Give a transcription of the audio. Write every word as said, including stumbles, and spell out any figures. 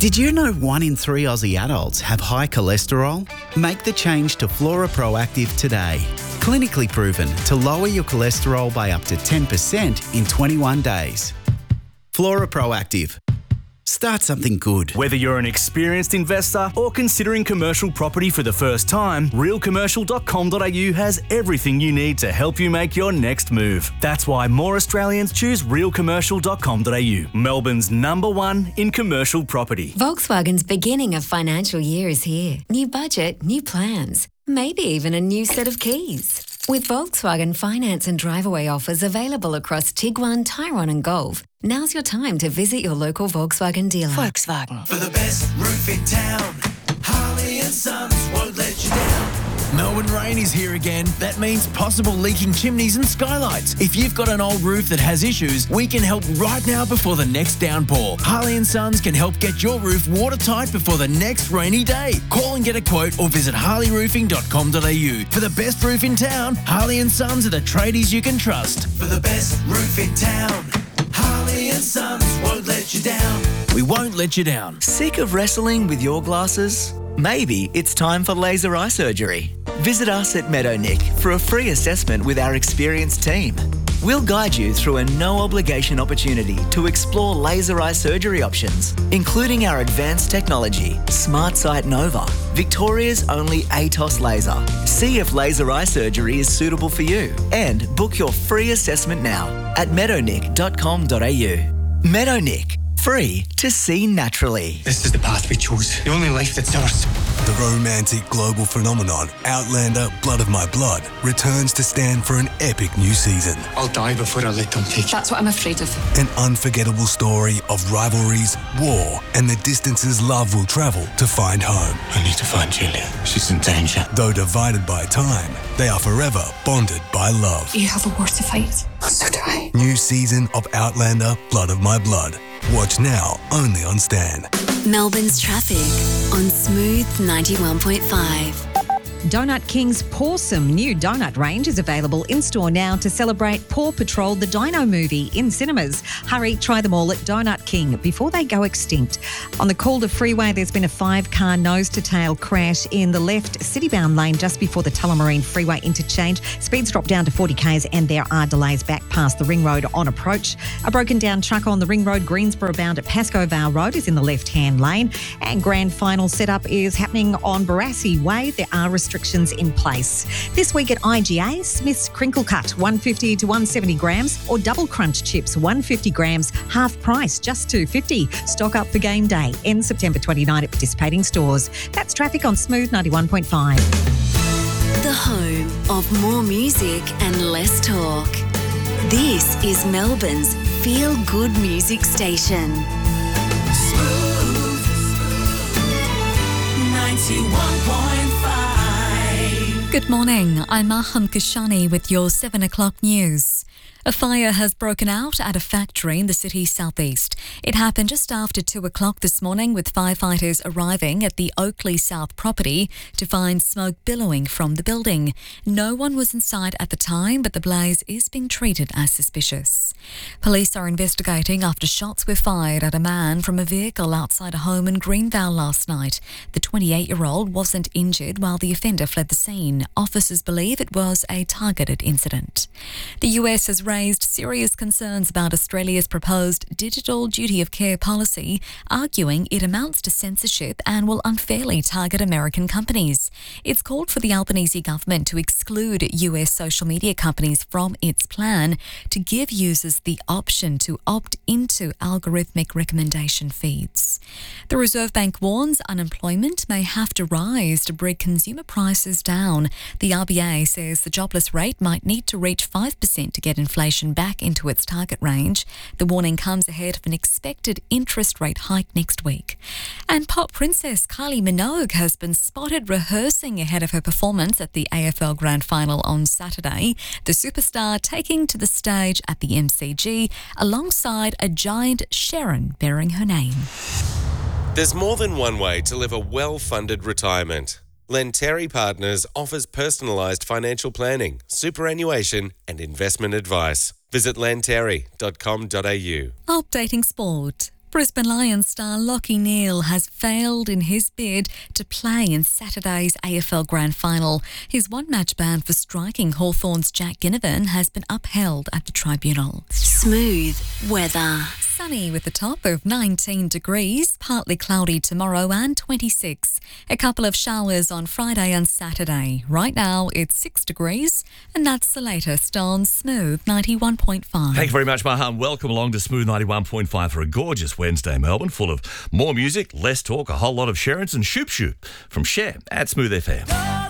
Did you know one in three Aussie adults have high cholesterol? Make the change to Flora Proactive today. Clinically proven to lower your cholesterol by up to ten percent in twenty-one days. Flora Proactive. Start something good. Whether you're an experienced investor or considering commercial property for the first time, real commercial dot com dot a u has everything you need to help you make your next move. That's why more Australians choose real commercial dot com dot a u, Melbourne's number one in commercial property. Volkswagen's beginning of financial year is here. New budget, new plans, maybe even a new set of keys. With Volkswagen finance and drive-away offers available across Tiguan, Tyrone and Golf, now's your time to visit your local Volkswagen dealer. Volkswagen. For the best roof in town, Harley and Sons won't let you down. Melbourne rain is here again. That means possible leaking chimneys and skylights. If you've got an old roof that has issues, we can help right now before the next downpour. Harley and Sons can help get your roof watertight before the next rainy day. Call and get a quote or visit harley roofing dot com dot a u. For the best roof in town, Harley and Sons are the tradies you can trust. For the best roof in town, Harley and Sons won't let you down. We won't let you down. Sick of wrestling with your glasses? Maybe it's time for laser eye surgery. Visit us at Meadownick for a free assessment with our experienced team. We'll guide you through a no-obligation opportunity to explore laser eye surgery options, including our advanced technology, SmartSight Nova, Victoria's only A T O S laser. See if laser eye surgery is suitable for you and book your free assessment now at meadownick dot com dot a u. Meadownick. Free to see naturally. This is the path we chose. The only life that's ours. The romantic global phenomenon, Outlander Blood of My Blood, returns to stand for an epic new season. I'll die before I let them take you. That's what I'm afraid of. An unforgettable story of rivalries, war, and the distances love will travel to find home. I need to find Julia. She's in danger. Though divided by time, they are forever bonded by love. You have a war to fight. So do I. New season of Outlander Blood of My Blood. Watch now, only on Stan. Melbourne's traffic on Smooth ninety-one point five. Donut King's Pawsome new donut range is available in-store now to celebrate Paw Patrol the Dino movie in cinemas. Hurry, try them all at Donut King before they go extinct. On the Calder Freeway, there's been a five-car nose-to-tail crash in the left city-bound lane just before the Tullamarine Freeway interchange. Speeds drop down to forty kays and there are delays back past the Ring Road on approach. A broken-down truck on the Ring Road, Greensboro bound at Pascoe Vale Road is in the left-hand lane. And grand final setup is happening on Barassi Way. There are restrictions restrictions in place. This week at I G A, Smith's Crinkle Cut, one fifty to one seventy grams, or Double Crunch Chips, one fifty grams, half price, just two fifty. Stock up for game day, ends September twenty-ninth at participating stores. That's traffic on Smooth ninety-one point five. The home of more music and less talk. This is Melbourne's feel-good music station. Smooth ninety-one point five. Good morning, I'm Maham Kashani with your seven o'clock news. A fire has broken out at a factory in the city's southeast. It happened just after two o'clock this morning, with firefighters arriving at the Oakley South property to find smoke billowing from the building. No one was inside at the time, but the blaze is being treated as suspicious. Police are investigating after shots were fired at a man from a vehicle outside a home in Greenvale last night. The twenty-eight-year-old wasn't injured while the offender fled the scene. Officers believe it was a targeted incident. The U S has raised serious concerns about Australia's proposed digital duty of care policy, arguing it amounts to censorship and will unfairly target American companies. It's called for the Albanese government to exclude U S social media companies from its plan to give users the option to opt into algorithmic recommendation feeds. The Reserve Bank warns unemployment may have to rise to bring consumer prices down. The R B A says the jobless rate might need to reach five percent to get inflation back into its target range. The warning comes ahead of an expected interest rate hike next week. And pop princess Kylie Minogue has been spotted rehearsing ahead of her performance at the A F L Grand Final on Saturday. The superstar taking to the stage at the M C G alongside a giant Sharon bearing her name. There's more than one way to live a well-funded retirement. Lenteri Partners offers personalised financial planning, superannuation and investment advice. Visit lenteri dot com dot a u. Updating sport. Brisbane Lions star Lachie Neale has failed in his bid to play in Saturday's A F L Grand Final. His one-match ban for striking Hawthorn's Jack Ginnivan has been upheld at the tribunal. Smooth weather. Sunny with a top of nineteen degrees, partly cloudy tomorrow and twenty-six. A couple of showers on Friday and Saturday. Right now it's six degrees, and that's the latest on Smooth ninety-one point five. Thank you very much, Mahan. Welcome along to Smooth ninety-one point five for a gorgeous Wednesday, Melbourne, full of more music, less talk, a whole lot of Sherrins and Shoop Shoop from Cher at Smooth F M.